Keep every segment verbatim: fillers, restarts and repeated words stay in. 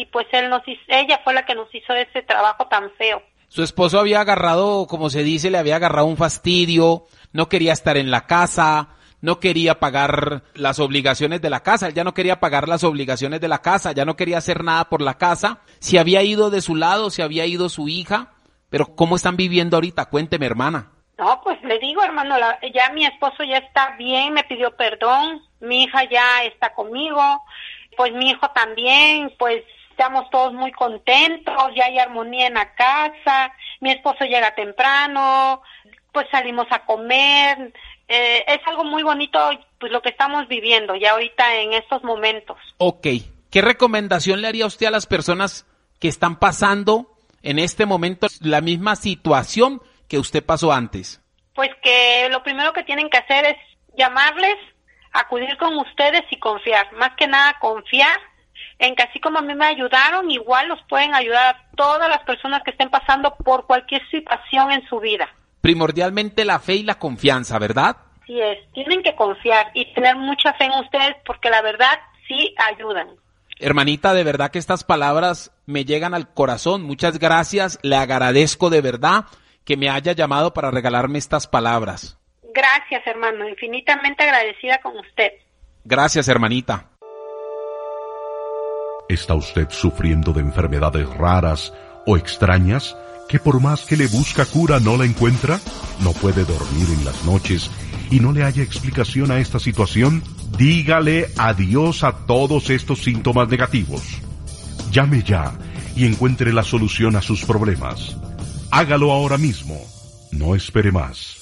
y pues él nos hizo, ella fue la que nos hizo ese trabajo tan feo. Su esposo había agarrado, como se dice, le había agarrado un fastidio, no quería estar en la casa, no quería pagar las obligaciones de la casa, él ya no quería pagar las obligaciones de la casa, ya no quería hacer nada por la casa, se había ido de su lado, se había ido su hija, pero ¿cómo están viviendo ahorita? Cuénteme, hermana. No, pues le digo, hermano, la, ya mi esposo ya está bien, me pidió perdón, mi hija ya está conmigo, pues mi hijo también, pues estamos todos muy contentos, ya hay armonía en la casa, mi esposo llega temprano, pues salimos a comer, eh, es algo muy bonito pues lo que estamos viviendo ya ahorita en estos momentos. Ok, ¿qué recomendación le haría usted a las personas que están pasando en este momento la misma situación que usted pasó antes? Pues que lo primero que tienen que hacer es llamarles, acudir con ustedes y confiar, más que nada confiar en que así como a mí me ayudaron, igual los pueden ayudar a todas las personas que estén pasando por cualquier situación en su vida. Primordialmente la fe y la confianza, ¿verdad? Sí es, tienen que confiar y tener mucha fe en ustedes porque la verdad sí ayudan. Hermanita, de verdad que estas palabras me llegan al corazón, muchas gracias, le agradezco de verdad que me haya llamado para regalarme estas palabras. Gracias, hermano, infinitamente agradecida con usted. Gracias, hermanita. ¿Está usted sufriendo de enfermedades raras o extrañas que por más que le busca cura no la encuentra? ¿No puede dormir en las noches y no le haya explicación a esta situación? Dígale adiós a todos estos síntomas negativos. Llame ya y encuentre la solución a sus problemas. Hágalo ahora mismo. No espere más.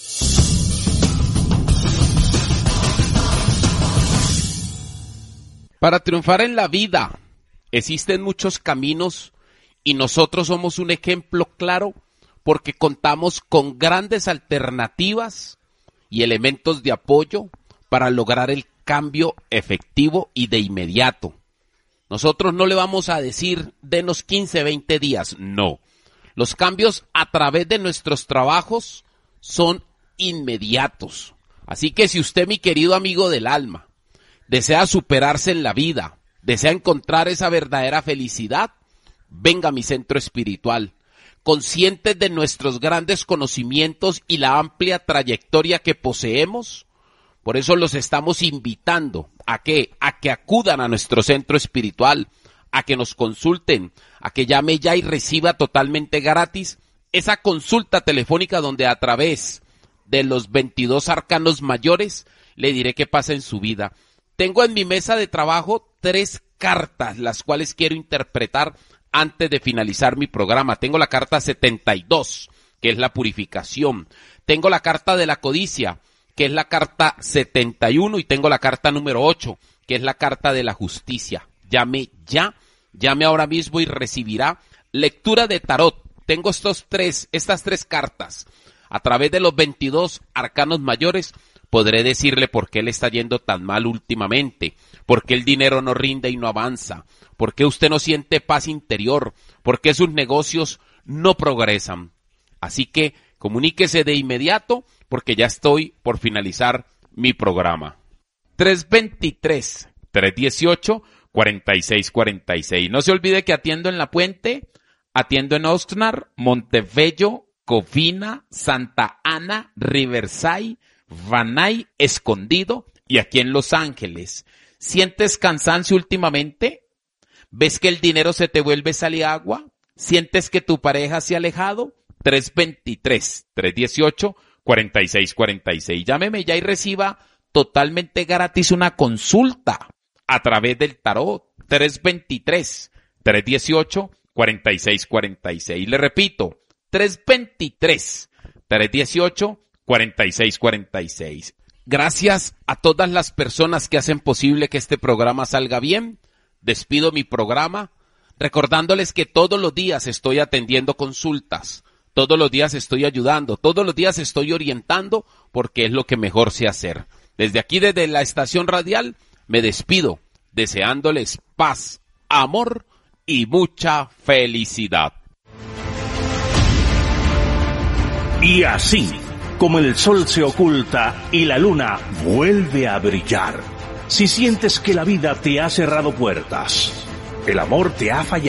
Para triunfar en la vida existen muchos caminos y nosotros somos un ejemplo claro porque contamos con grandes alternativas y elementos de apoyo para lograr el cambio efectivo y de inmediato. Nosotros no le vamos a decir denos quince, veinte días, no. Los cambios a través de nuestros trabajos son inmediatos. Así que si usted, mi querido amigo del alma, desea superarse en la vida, desea encontrar esa verdadera felicidad, venga a mi centro espiritual. Conscientes de nuestros grandes conocimientos y la amplia trayectoria que poseemos, por eso los estamos invitando a que, a que acudan a nuestro centro espiritual, a que nos consulten, a que llame ya y reciba totalmente gratis esa consulta telefónica donde a través de los veintidós arcanos mayores le diré qué pasa en su vida. Tengo en mi mesa de trabajo tres cartas, las cuales quiero interpretar antes de finalizar mi programa. Tengo la carta setenta y dos, que es la purificación. Tengo la carta de la codicia, que es la carta setenta y uno, y tengo la carta número ocho, que es la carta de la justicia. Llame ya, llame ahora mismo y recibirá lectura de tarot. Tengo estos tres, estas tres cartas. A través de los veintidós arcanos mayores podré decirle por qué le está yendo tan mal últimamente, por qué el dinero no rinde y no avanza, por qué usted no siente paz interior, por qué sus negocios no progresan. Así que comuníquese de inmediato porque ya estoy por finalizar mi programa. tres veintitrés, tres dieciocho, cuarenta y seis cuarenta y seis. No se olvide que atiendo en La Puente, atiendo en Oxnard, Montebello, Covina, Santa Ana, Riverside, Van Nuys, Escondido y aquí en Los Ángeles. ¿Sientes cansancio últimamente? ¿Ves que el dinero se te vuelve sal y agua? ¿Sientes que tu pareja se ha alejado? tres veintitrés, tres dieciocho, cuarenta y seis cuarenta y seis. Llámeme ya y reciba totalmente gratis una consulta a través del tarot. tres veintitrés, tres dieciocho, cuarenta y seis cuarenta y seis. Le repito, tres veintitrés, tres dieciocho, cuarenta y seis cuarenta y seis. Gracias a todas las personas que hacen posible que este programa salga bien. Despido mi programa recordándoles que todos los días estoy atendiendo consultas, todos los días estoy ayudando, todos los días estoy orientando porque es lo que mejor sé hacer. Desde aquí, desde la estación radial, me despido deseándoles paz, amor y mucha felicidad. Y así, como el sol se oculta y la luna vuelve a brillar, si sientes que la vida te ha cerrado puertas, el amor te ha fallado,